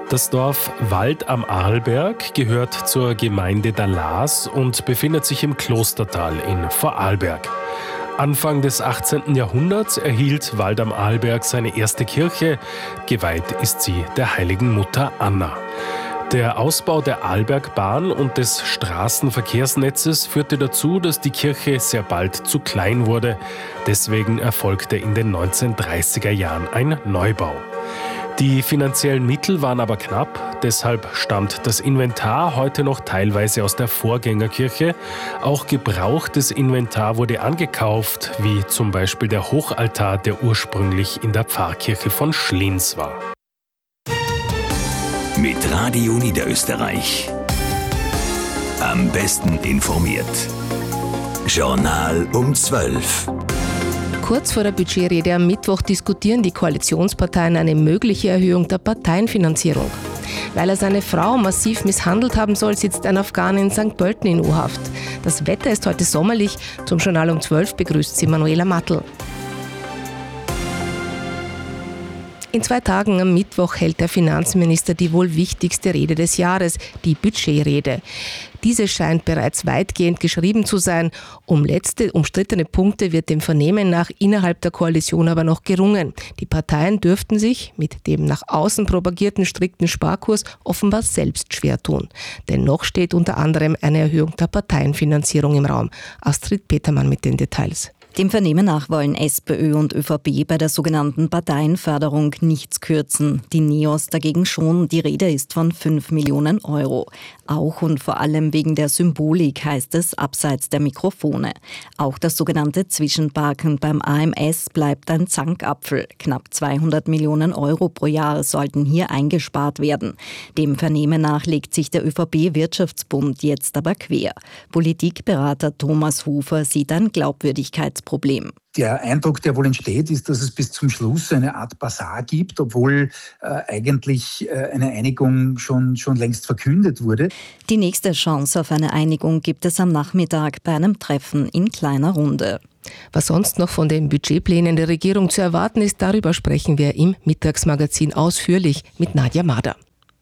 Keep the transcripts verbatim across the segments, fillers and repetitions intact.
Das Dorf Wald am Arlberg gehört zur Gemeinde Dahlaz und befindet sich im Klostertal in Vorarlberg. Anfang des achtzehnten Jahrhunderts erhielt Wald am Arlberg seine erste Kirche. Geweiht ist sie der heiligen Mutter Anna. Der Ausbau der Arlbergbahn und des Straßenverkehrsnetzes führte dazu, dass die Kirche sehr bald zu klein wurde. Deswegen erfolgte in den neunzehnhundertdreißiger Jahren ein Neubau. Die finanziellen Mittel waren aber knapp, deshalb stammt das Inventar heute noch teilweise aus der Vorgängerkirche. Auch gebrauchtes Inventar wurde angekauft, wie zum Beispiel der Hochaltar, der ursprünglich in der Pfarrkirche von Schlienz war. Mit Radio Niederösterreich. Am besten informiert. Journal um zwölf. Kurz vor der Budgetrede am Mittwoch diskutieren die Koalitionsparteien eine mögliche Erhöhung der Parteienfinanzierung. Weil er seine Frau massiv misshandelt haben soll, sitzt ein Afghan in Sankt Pölten in U-Haft. Das Wetter ist heute sommerlich. Zum Journal um zwölf begrüßt sie Manuela Mattl. In zwei Tagen am Mittwoch hält der Finanzminister die wohl wichtigste Rede des Jahres, die Budgetrede. Diese scheint bereits weitgehend geschrieben zu sein. Um letzte umstrittene Punkte wird dem Vernehmen nach innerhalb der Koalition aber noch gerungen. Die Parteien dürften sich mit dem nach außen propagierten strikten Sparkurs offenbar selbst schwer tun. Denn noch steht unter anderem eine Erhöhung der Parteienfinanzierung im Raum. Astrid Petermann mit den Details. Dem Vernehmen nach wollen SPÖ und ÖVP bei der sogenannten Parteienförderung nichts kürzen. Die Neos dagegen schon. Die Rede ist von fünf Millionen Euro. Auch und vor allem wegen der Symbolik, heißt es abseits der Mikrofone. Auch das sogenannte Zwischenparken beim A M S bleibt ein Zankapfel. Knapp zweihundert Millionen Euro pro Jahr sollten hier eingespart werden. Dem Vernehmen nach legt sich der ÖVP-Wirtschaftsbund jetzt aber quer. Politikberater Thomas Hufer sieht ein Glaubwürdigkeitsproblem. Problem. Der Eindruck, der wohl entsteht, ist, dass es bis zum Schluss eine Art Basar gibt, obwohl äh, eigentlich äh, eine Einigung schon, schon längst verkündet wurde. Die nächste Chance auf eine Einigung gibt es am Nachmittag bei einem Treffen in kleiner Runde. Was sonst noch von den Budgetplänen der Regierung zu erwarten ist, darüber sprechen wir im Mittagsmagazin ausführlich mit Nadja Mader.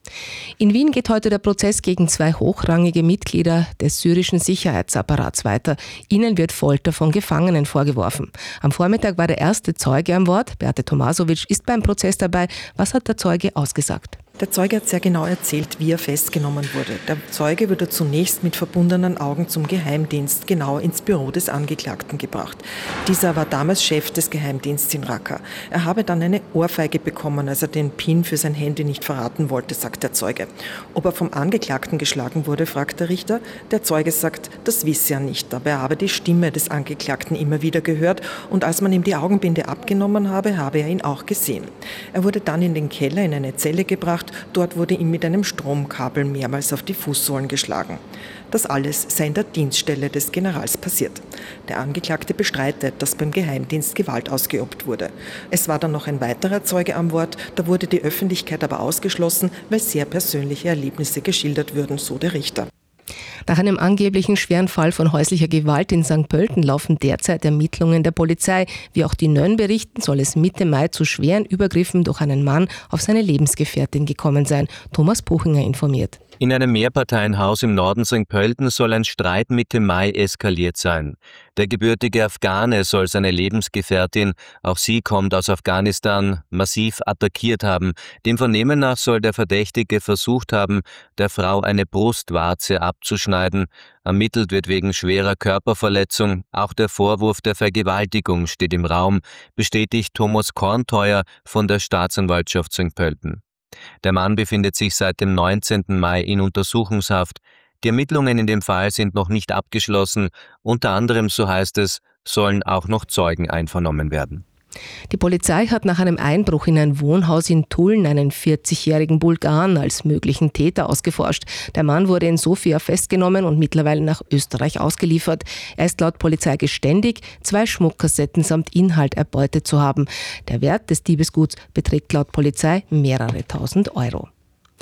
In Wien geht heute der Prozess gegen zwei hochrangige Mitglieder des syrischen Sicherheitsapparats weiter. Ihnen wird Folter von Gefangenen vorgeworfen. Am Vormittag war der erste Zeuge am Wort. Beate Tomasovic ist beim Prozess dabei. Was hat der Zeuge ausgesagt? Der Zeuge hat sehr genau erzählt, wie er festgenommen wurde. Der Zeuge wurde zunächst mit verbundenen Augen zum Geheimdienst, genau ins Büro des Angeklagten gebracht. Dieser war damals Chef des Geheimdienstes in Raqqa. Er habe dann eine Ohrfeige bekommen, als er den PIN für sein Handy nicht verraten wollte, sagt der Zeuge. Ob er vom Angeklagten geschlagen wurde, fragt der Richter. Der Zeuge sagt, das wisse er nicht, aber er habe die Stimme des Angeklagten immer wieder gehört und als man ihm die Augenbinde abgenommen habe, habe er ihn auch gesehen. Er wurde dann in den Keller in eine Zelle gebracht. Dort wurde ihm mit einem Stromkabel mehrmals auf die Fußsohlen geschlagen. Das alles sei in der Dienststelle des Generals passiert. Der Angeklagte bestreitet, dass beim Geheimdienst Gewalt ausgeübt wurde. Es war dann noch ein weiterer Zeuge am Wort, da wurde die Öffentlichkeit aber ausgeschlossen, weil sehr persönliche Erlebnisse geschildert würden, so der Richter. Nach einem angeblichen schweren Fall von häuslicher Gewalt in Sankt Pölten laufen derzeit Ermittlungen der Polizei. Wie auch die Nön berichten, soll es Mitte Mai zu schweren Übergriffen durch einen Mann auf seine Lebensgefährtin gekommen sein. Thomas Buchinger informiert. In einem Mehrparteienhaus im Norden Sankt Pölten soll ein Streit Mitte Mai eskaliert sein. Der gebürtige Afghane soll seine Lebensgefährtin, auch sie kommt aus Afghanistan, massiv attackiert haben. Dem Vernehmen nach soll der Verdächtige versucht haben, der Frau eine Brustwarze abzuschneiden. Ermittelt wird wegen schwerer Körperverletzung. Auch der Vorwurf der Vergewaltigung steht im Raum, bestätigt Thomas Kornteuer von der Staatsanwaltschaft Sankt Pölten. Der Mann befindet sich seit dem neunzehnten Mai in Untersuchungshaft. Die Ermittlungen in dem Fall sind noch nicht abgeschlossen. Unter anderem, so heißt es, sollen auch noch Zeugen einvernommen werden. Die Polizei hat nach einem Einbruch in ein Wohnhaus in Tulln einen vierzigjährigen Bulgaren als möglichen Täter ausgeforscht. Der Mann wurde in Sofia festgenommen und mittlerweile nach Österreich ausgeliefert. Er ist laut Polizei geständig, zwei Schmuckkassetten samt Inhalt erbeutet zu haben. Der Wert des Diebesguts beträgt laut Polizei mehrere tausend Euro.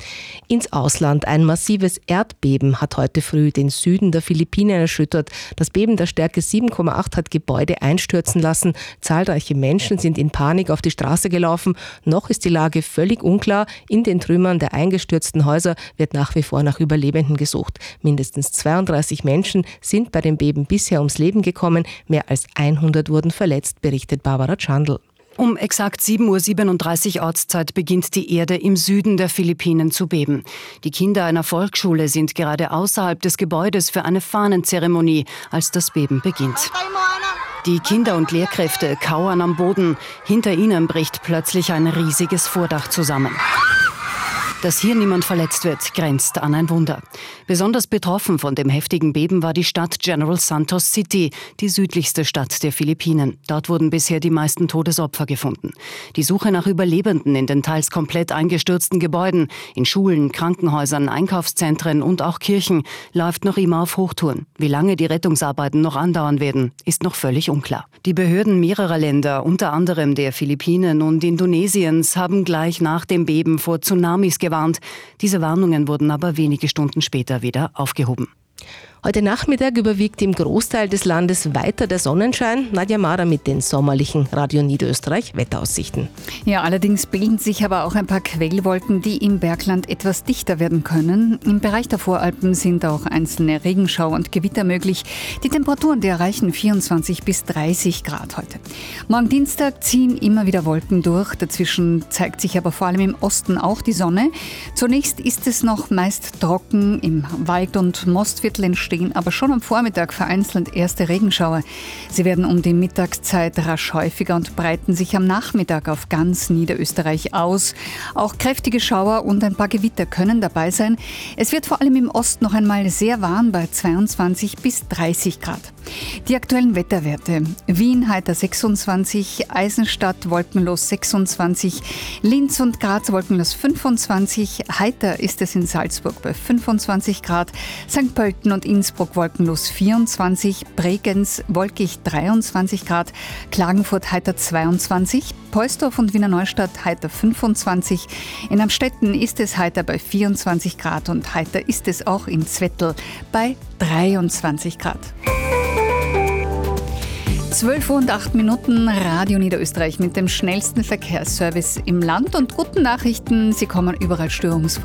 Ins Ausland. Ein massives Erdbeben hat heute früh den Süden der Philippinen erschüttert. Das Beben der Stärke sieben Komma acht hat Gebäude einstürzen lassen. Zahlreiche Menschen sind in Panik auf die Straße gelaufen. Noch ist die Lage völlig unklar. In den Trümmern der eingestürzten Häuser wird nach wie vor nach Überlebenden gesucht. Mindestens zweiunddreißig Menschen sind bei dem Beben bisher ums Leben gekommen. Mehr als hundert wurden verletzt, berichtet Barbara Chandl. Um exakt sieben Uhr siebenunddreißig Ortszeit beginnt die Erde im Süden der Philippinen zu beben. Die Kinder einer Volksschule sind gerade außerhalb des Gebäudes für eine Fahnenzeremonie, als das Beben beginnt. Die Kinder und Lehrkräfte kauern am Boden. Hinter ihnen bricht plötzlich ein riesiges Vordach zusammen. Dass hier niemand verletzt wird, grenzt an ein Wunder. Besonders betroffen von dem heftigen Beben war die Stadt General Santos City, die südlichste Stadt der Philippinen. Dort wurden bisher die meisten Todesopfer gefunden. Die Suche nach Überlebenden in den teils komplett eingestürzten Gebäuden, in Schulen, Krankenhäusern, Einkaufszentren und auch Kirchen, läuft noch immer auf Hochtouren. Wie lange die Rettungsarbeiten noch andauern werden, ist noch völlig unklar. Die Behörden mehrerer Länder, unter anderem der Philippinen und Indonesiens, haben gleich nach dem Beben vor Tsunamis gewarnt. Diese Warnungen wurden aber wenige Stunden später wieder aufgehoben. Heute Nachmittag überwiegt im Großteil des Landes weiter der Sonnenschein. Nadja Mara mit den sommerlichen Radio Niederösterreich Wetteraussichten. Ja, allerdings bilden sich aber auch ein paar Quellwolken, die im Bergland etwas dichter werden können. Im Bereich der Voralpen sind auch einzelne Regenschau- und Gewitter möglich. Die Temperaturen, die erreichen vierundzwanzig bis dreißig Grad heute. Morgen Dienstag ziehen immer wieder Wolken durch. Dazwischen zeigt sich aber vor allem im Osten auch die Sonne. Zunächst ist es noch meist trocken. Im Wald- und Mostviertel entstehen aber schon am Vormittag vereinzelt erste Regenschauer. Sie werden um die Mittagszeit rasch häufiger und breiten sich am Nachmittag auf ganz Niederösterreich aus. Auch kräftige Schauer und ein paar Gewitter können dabei sein. Es wird vor allem im Osten noch einmal sehr warm bei zweiundzwanzig bis dreißig Grad. Die aktuellen Wetterwerte: Wien heiter sechsundzwanzig, Eisenstadt wolkenlos sechsundzwanzig, Linz und Graz wolkenlos fünfundzwanzig, heiter ist es in Salzburg bei fünfundzwanzig Grad, Sankt Pölten und Innsbruck wolkenlos vierundzwanzig, Bregenz wolkig dreiundzwanzig Grad, Klagenfurt heiter zweiundzwanzig, Poisdorf und Wiener Neustadt heiter fünfundzwanzig, in Amstetten ist es heiter bei vierundzwanzig Grad und heiter ist es auch in Zwettl bei dreiundzwanzig Grad. zwölf Uhr und acht Minuten, Radio Niederösterreich mit dem schnellsten Verkehrsservice im Land und guten Nachrichten. Sie kommen überall störungsfrei